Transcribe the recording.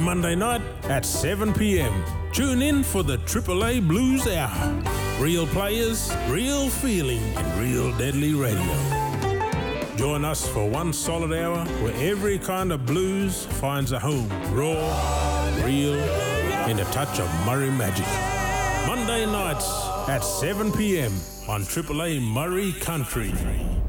Monday night at 7 p.m. Tune in for the AAA Blues Hour. Real players, real feeling, and real deadly radio. Join us for one solid hour where every kind of blues finds a home. Raw, real, and a touch of Murray magic. Monday nights at 7 p.m. on AAA Murray Country.